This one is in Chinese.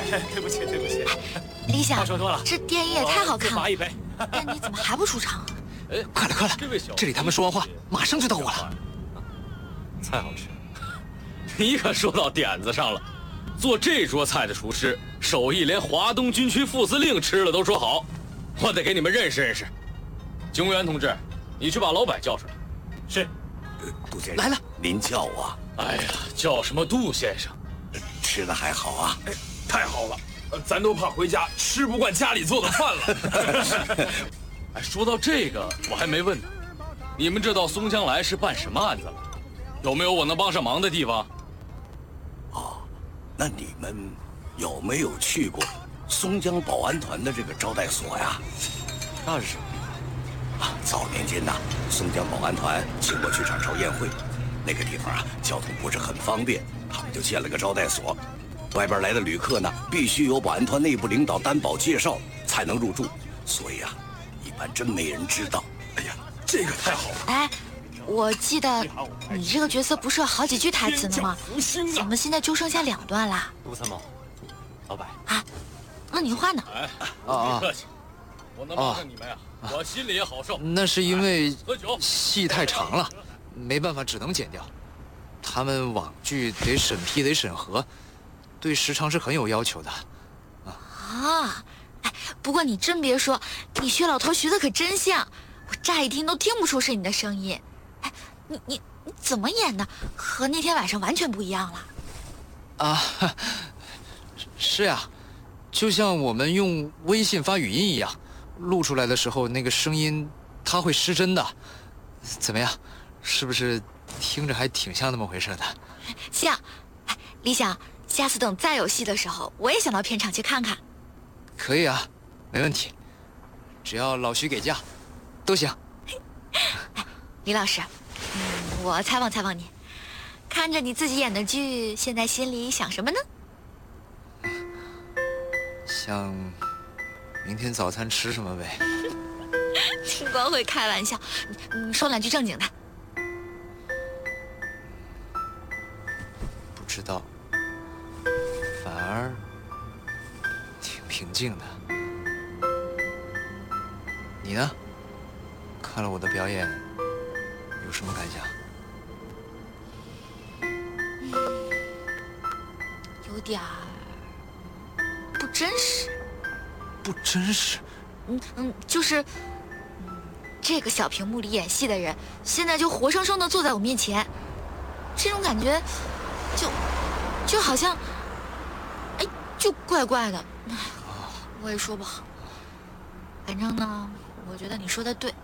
对不起，对不起， 李想， 话说多了， 这电影也太好看了， 罚一杯。 但你怎么还不出场啊？ 快了，这里他们说完话，马上就到我了。 菜好吃， 你可说到点子上了。做这桌菜的厨师手艺，连华东军区副司令吃了都说好，我得给你们认识认识。警务员同志，你去把老柏叫出来。 是。 杜先生来了， 您叫我。 哎呀，叫什么杜先生？ 吃的还好啊？ 太好了，咱都怕回家吃不惯家里做的饭了。 哎，说到这个，我还没问呢，你们这到松江来是办什么案子了？有没有我能帮上忙的地方？ 哦，那你们有没有去过松江保安团的这个招待所呀？ 那是什么？ 早年间呐，松江保安团请我去掌勺宴会，那个地方啊，交通不是很方便，他们就建了个招待所。外边来的旅客呢，必须由保安团内部领导担保介绍才能入住，所以啊，一般真没人知道。 哎呀，这个太好了！ 哎，我记得你这个角色不是有好几句台词呢吗？怎么现在就剩下2段啦？ 杜参谋，老柏啊，那你话呢？ 哎，别客气，我能帮上你们呀，我心里也好受。 那是因为喝酒戏太长了，没办法，只能剪掉。他们网剧得审批，得审核，对时长是很有要求的。 啊，哎，不过你真别说，你薛老头学的可真像，我乍一听都听不出是你的声音。哎，你怎么演的？和那天晚上完全不一样了。 啊，是呀，就像我们用微信发语音一样，录出来的时候那个声音它会失真的。怎么样，是不是听着还挺像那么回事的？ 像。哎，李想，下次等再有戏的时候，我也想到片场去看看。 可以啊，没问题，只要老徐给假，都行。 哎，李老师，我采访采访你，看着你自己演的剧，现在心里想什么呢？ 想明天早餐吃什么呗。 你光会开玩笑，你说两句正经的。 不知道，反而挺平静的。你呢？看了我的表演，有什么感想？ 有点儿不真实。 不真实。 就是这个小屏幕里演戏的人，现在就活生生的坐在我面前，这种感觉就好像，哎，就怪怪的，我也说不好。反正呢，我觉得你说的对。